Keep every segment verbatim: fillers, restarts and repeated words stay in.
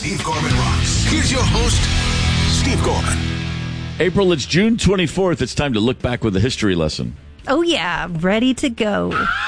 Steve Gorman Rocks. Here's your host, Steve Gorman. April, it's June twenty-fourth. It's time to look back with a history lesson. Oh, yeah. Ready to go.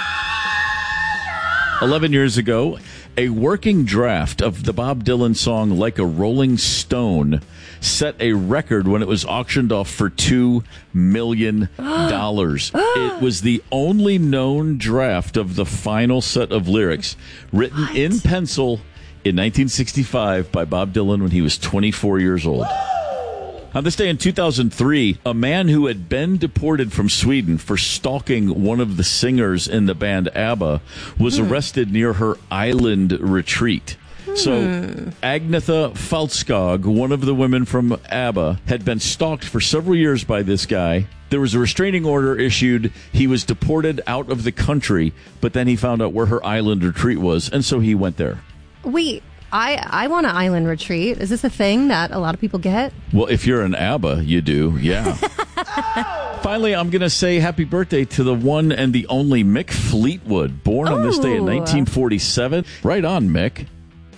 Eleven years ago, a working draft of the Bob Dylan song Like a Rolling Stone set a record when it was auctioned off for two million dollars. It was the only known draft of the final set of lyrics written What? in pencil in nineteen sixty-five by Bob Dylan when he was twenty-four years old. On this day in two thousand three, a man who had been deported from Sweden for stalking one of the singers in the band ABBA was Hmm. arrested near her island retreat. So Agnetha Falskog, one of the women from ABBA, had been stalked for several years by this guy. There was a restraining order issued. He was deported out of the country, but then he found out where her island retreat was, and so he went there. Wait, I, I want an island retreat. Is this a thing that a lot of people get? Well, if you're an ABBA, you do, yeah. Finally, I'm going to say happy birthday to the one and the only Mick Fleetwood, born on this day in Ooh. nineteen forty-seven. Right on, Mick.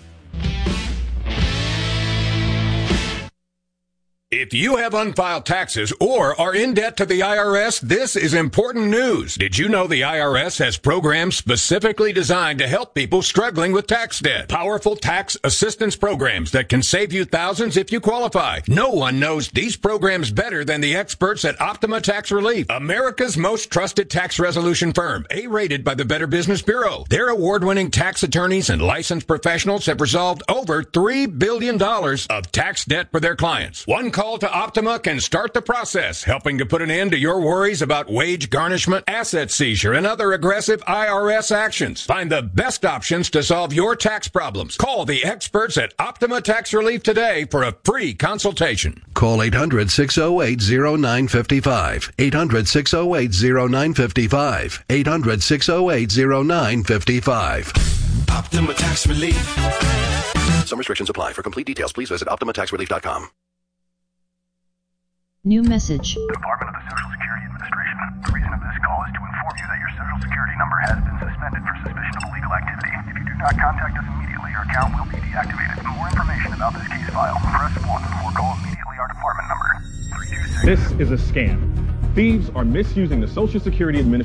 If you have unfiled taxes or are in debt to the I R S, this is important news. Did you know the I R S has programs specifically designed to help people struggling with tax debt? Powerful tax assistance programs that can save you thousands if you qualify. No one knows these programs better than the experts at Optima Tax Relief, America's most trusted tax resolution firm, A-rated by the Better Business Bureau. Their award-winning tax attorneys and licensed professionals have resolved over three billion dollars of tax debt for their clients. One call to Optima can start the process, helping to put an end to your worries about wage garnishment, asset seizure, and other aggressive I R S actions. Find the best options to solve your tax problems. Call the experts at Optima Tax Relief today for a free consultation. Call eight hundred, six oh eight, oh nine five five. eight hundred, six oh eight, oh nine five five. eight hundred, six oh eight, oh nine five five. Optima Tax Relief. Some restrictions apply. For complete details, please visit optima tax relief dot com. New message. Department of the Social Security Administration. The reason of this call is to inform you that your Social Security number has been suspended for suspicion of illegal activity. If you do not contact us immediately, your account will be deactivated. For more information about this case file, press one or call immediately our department number. three two six. This is a scam. Thieves are misusing the Social Security Administration